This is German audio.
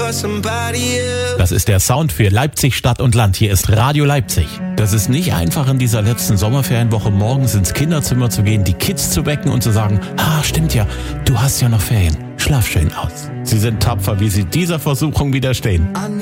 Das ist der Sound für Leipzig Stadt und Land. Hier ist Radio Leipzig. Das ist nicht einfach, in dieser letzten Sommerferienwoche morgens ins Kinderzimmer zu gehen, die Kids zu wecken und zu sagen, stimmt ja, du hast ja noch Ferien. Schlaf schön aus. Sie sind tapfer, wie sie dieser Versuchung widerstehen.